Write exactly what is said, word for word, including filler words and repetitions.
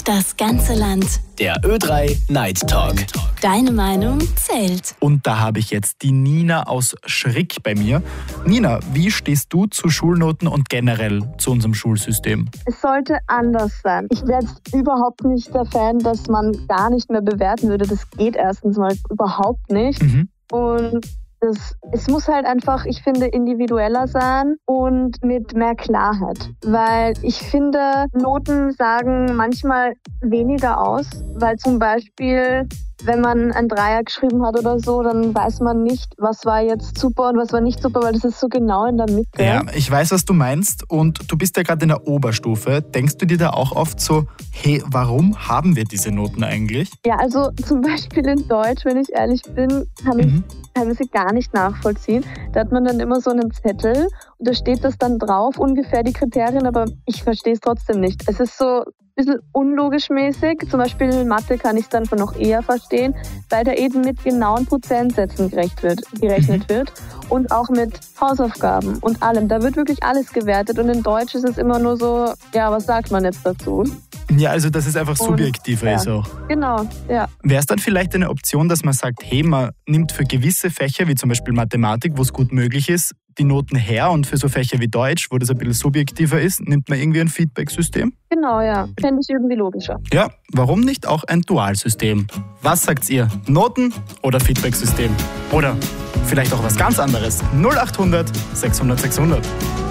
Das ganze Land. Der Ö drei Night Talk. Deine Meinung zählt. Und da habe ich jetzt die Nina aus Schrick bei mir. Nina, wie stehst du zu Schulnoten und generell zu unserem Schulsystem? Es sollte anders sein. Ich wäre jetzt überhaupt nicht der Fan, dass man gar nicht mehr bewerten würde. Das geht erstens mal überhaupt nicht. Mhm. Und das, es muss halt einfach, ich finde, individueller sein und mit mehr Klarheit. Weil ich finde, Noten sagen manchmal weniger aus, weil zum Beispiel, wenn man ein Dreier geschrieben hat oder so, dann weiß man nicht, was war jetzt super und was war nicht super, weil das ist so genau in der Mitte. Ja, ich weiß, was du meinst, und du bist ja gerade in der Oberstufe. Denkst du dir da auch oft so, hey, warum haben wir diese Noten eigentlich? Ja, also zum Beispiel in Deutsch, wenn ich ehrlich bin, kann ich Mhm. teilweise gar nicht nachvollziehen. Da hat man dann immer so einen Zettel und da steht das dann drauf, ungefähr die Kriterien, aber ich verstehe es trotzdem nicht. Es ist so ein bisschen unlogisch mäßig. Zum Beispiel in Mathe kann ich es dann schon noch eher verstehen, weil da eben mit genauen Prozentsätzen gerecht wird, gerechnet wird und auch mit Hausaufgaben und allem. Da wird wirklich alles gewertet, und in Deutsch ist es immer nur so, ja, was sagt man jetzt dazu? Ja, also dass es einfach subjektiver ja. ist auch. Genau, ja. Wäre es dann vielleicht eine Option, dass man sagt, hey, man nimmt für gewisse Fächer, wie zum Beispiel Mathematik, wo es gut möglich ist, die Noten her, und für so Fächer wie Deutsch, wo das ein bisschen subjektiver ist, nimmt man irgendwie ein Feedback-System? Genau, ja. Fände ich irgendwie logischer. Ja, warum nicht auch ein Dualsystem? Was sagt ihr? Noten oder Feedback-System? Oder vielleicht auch was ganz anderes? null acht hundert sechshundert sechshundert.